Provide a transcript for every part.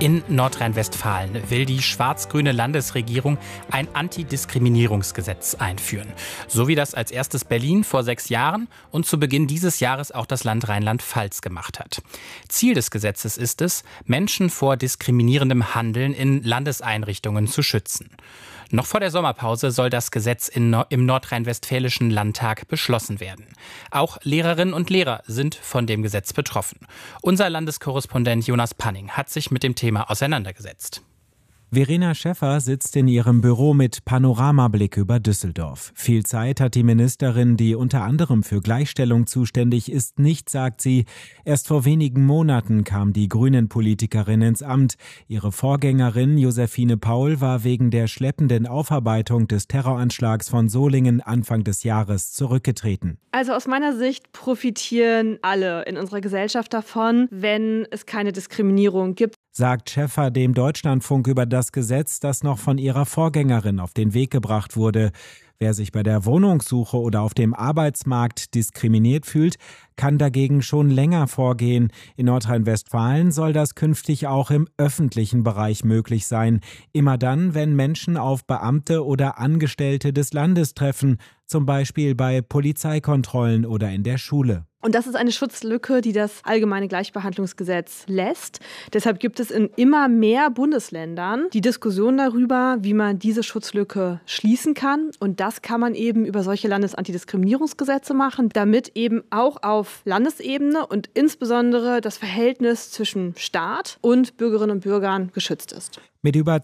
In Nordrhein-Westfalen will die schwarz-grüne Landesregierung ein Antidiskriminierungsgesetz einführen. So wie das als erstes Berlin vor 6 Jahren und zu Beginn dieses Jahres auch das Land Rheinland-Pfalz gemacht hat. Ziel des Gesetzes ist es, Menschen vor diskriminierendem Handeln in Landeseinrichtungen zu schützen. Noch vor der Sommerpause soll das Gesetz im Nordrhein-Westfälischen Landtag beschlossen werden. Auch Lehrerinnen und Lehrer sind von dem Gesetz betroffen. Unser Landeskorrespondent Jonas Panning hat sich mit dem Thema auseinandergesetzt. Verena Schäffer sitzt in ihrem Büro mit Panoramablick über Düsseldorf. Viel Zeit hat die Ministerin, die unter anderem für Gleichstellung zuständig ist, nicht, sagt sie. Erst vor wenigen Monaten kam die Grünen-Politikerin ins Amt. Ihre Vorgängerin Josephine Paul war wegen der schleppenden Aufarbeitung des Terroranschlags von Solingen Anfang des Jahres zurückgetreten. Also aus meiner Sicht profitieren alle in unserer Gesellschaft davon, wenn es keine Diskriminierung gibt, sagt Schäffer dem Deutschlandfunk über das Gesetz, das noch von ihrer Vorgängerin auf den Weg gebracht wurde. Wer sich bei der Wohnungssuche oder auf dem Arbeitsmarkt diskriminiert fühlt, kann dagegen schon länger vorgehen. In Nordrhein-Westfalen soll das künftig auch im öffentlichen Bereich möglich sein. Immer dann, wenn Menschen auf Beamte oder Angestellte des Landes treffen, zum Beispiel bei Polizeikontrollen oder in der Schule. Und das ist eine Schutzlücke, die das Allgemeine Gleichbehandlungsgesetz lässt. Deshalb gibt es in immer mehr Bundesländern die Diskussion darüber, wie man diese Schutzlücke schließen kann. Und das kann man eben über solche Landesantidiskriminierungsgesetze machen, damit eben auch auf Landesebene und insbesondere das Verhältnis zwischen Staat und Bürgerinnen und Bürgern geschützt ist. Mit über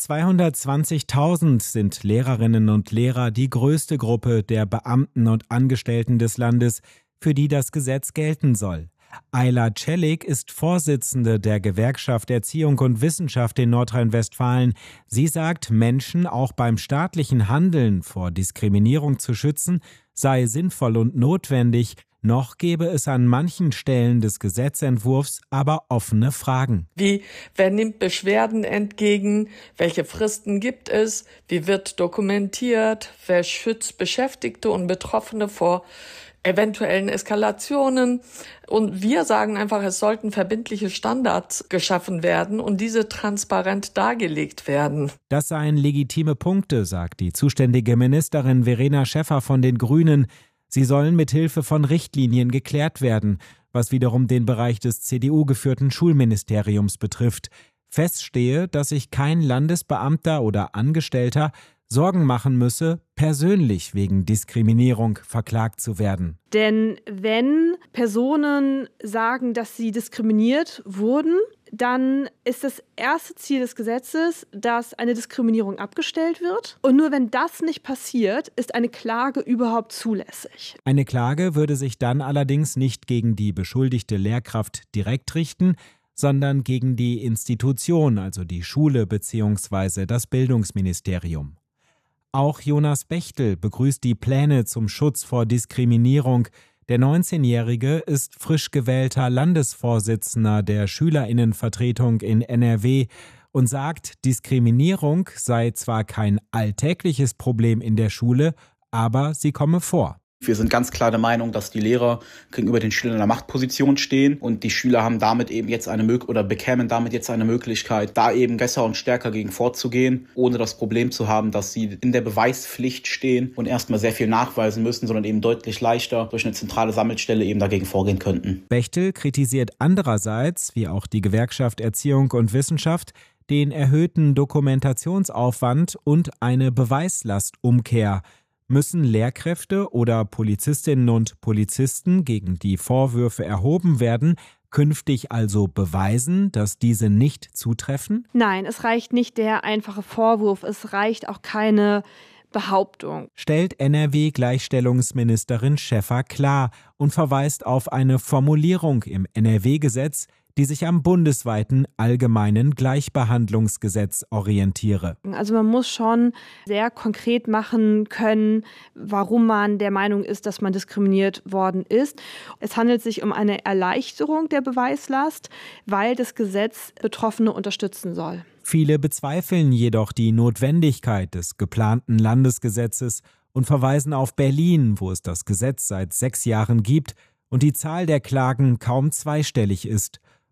220.000 sind Lehrerinnen und Lehrer die größte Gruppe der Beamten und Angestellten des Landes, für die das Gesetz gelten soll. Ayla Celik ist Vorsitzende der Gewerkschaft Erziehung und Wissenschaft in Nordrhein-Westfalen. Sie sagt, Menschen auch beim staatlichen Handeln vor Diskriminierung zu schützen, sei sinnvoll und notwendig. Noch gäbe es an manchen Stellen des Gesetzentwurfs aber offene Fragen. Wie, wer nimmt Beschwerden entgegen? Welche Fristen gibt es? Wie wird dokumentiert? Wer schützt Beschäftigte und Betroffene vor eventuellen Eskalationen? Und wir sagen einfach, es sollten verbindliche Standards geschaffen werden und diese transparent dargelegt werden. Das seien legitime Punkte, sagt die zuständige Ministerin Verena Schäffer von den Grünen. Sie sollen mit Hilfe von Richtlinien geklärt werden, was wiederum den Bereich des CDU-geführten Schulministeriums betrifft. Fest stehe, dass sich kein Landesbeamter oder Angestellter Sorgen machen müsse, persönlich wegen Diskriminierung verklagt zu werden. Denn wenn Personen sagen, dass sie diskriminiert wurden, dann ist das erste Ziel des Gesetzes, dass eine Diskriminierung abgestellt wird. Und nur wenn das nicht passiert, ist eine Klage überhaupt zulässig. Eine Klage würde sich dann allerdings nicht gegen die beschuldigte Lehrkraft direkt richten, sondern gegen die Institution, also die Schule bzw. das Bildungsministerium. Auch Jonas Bechtel begrüßt die Pläne zum Schutz vor Diskriminierung. Der 19-Jährige ist frisch gewählter Landesvorsitzender der Schülerinnenvertretung in NRW und sagt, Diskriminierung sei zwar kein alltägliches Problem in der Schule, aber sie komme vor. Wir sind ganz klar der Meinung, dass die Lehrer gegenüber den Schülern in einer Machtposition stehen und die Schüler haben damit eben jetzt bekämen damit jetzt eine Möglichkeit, da eben besser und stärker gegen vorzugehen, ohne das Problem zu haben, dass sie in der Beweispflicht stehen und erstmal sehr viel nachweisen müssen, sondern eben deutlich leichter durch eine zentrale Sammelstelle eben dagegen vorgehen könnten. Bechtel kritisiert andererseits, wie auch die Gewerkschaft Erziehung und Wissenschaft, den erhöhten Dokumentationsaufwand und eine Beweislastumkehr. Müssen Lehrkräfte oder Polizistinnen und Polizisten, gegen die Vorwürfe erhoben werden, künftig also beweisen, dass diese nicht zutreffen? Nein, es reicht nicht der einfache Vorwurf, es reicht auch keine Behauptung. Stellt NRW-Gleichstellungsministerin Schäffer klar und verweist auf eine Formulierung im NRW-Gesetz, die sich am bundesweiten allgemeinen Gleichbehandlungsgesetz orientiere. Also man muss schon sehr konkret machen können, warum man der Meinung ist, dass man diskriminiert worden ist. Es handelt sich um eine Erleichterung der Beweislast, weil das Gesetz Betroffene unterstützen soll. Viele bezweifeln jedoch die Notwendigkeit des geplanten Landesgesetzes und verweisen auf Berlin, wo es das Gesetz seit 6 Jahren gibt und die Zahl der Klagen kaum zweistellig ist.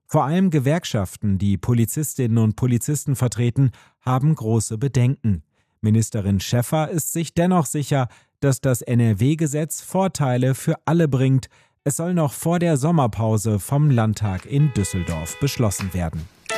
Vor allem Gewerkschaften, die Polizistinnen und Polizisten vertreten, haben große Bedenken. Ministerin Schäffer ist sich dennoch sicher, dass das NRW-Gesetz Vorteile für alle bringt. Es soll noch vor der Sommerpause vom Landtag in Düsseldorf beschlossen werden.